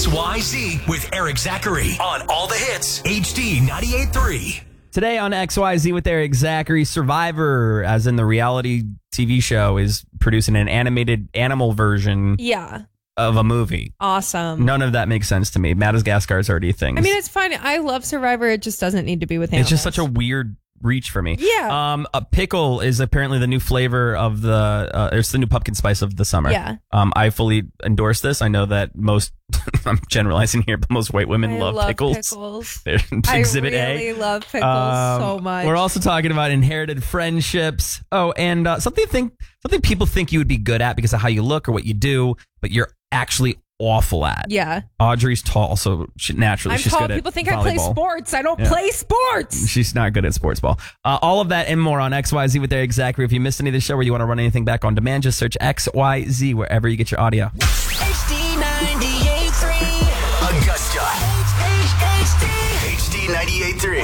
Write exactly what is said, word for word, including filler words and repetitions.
X Y Z with Eric Zachary on All the Hits, H D ninety-eight point three. Today on X Y Z with Eric Zachary, Survivor, as in the reality T V show, is producing an animated animal version Yeah. of a movie. Awesome. None of that makes sense to me. Madagascar is already a thing. I mean, it's fine. I love Survivor. It just doesn't need to be with animals. It's just such a weird reach for me. Yeah. Um, a pickle is apparently the new flavor of the, uh, it's the new pumpkin spice of the summer. Yeah. Um, I fully endorse this. I know that most, I'm generalizing here, but most white women I love, love pickles. pickles. They're exhibit I A. really love pickles Um, so much. We're also talking about inherited friendships. Oh, and uh, something think something people think you would be good at because of how you look or what you do, but you're actually awful at. Yeah. Audrey's tall, so she, naturally I'm she's tall. good at People think I play volleyball. sports. I don't Yeah. play sports. She's not good at sports ball. Uh, all of that and more on X Y Z with Eric Zachary. If you missed any of the show or you want to run anything back on demand, just search X Y Z wherever you get your audio. H D ninety-eight point three. Augusta. H D ninety-eight point three.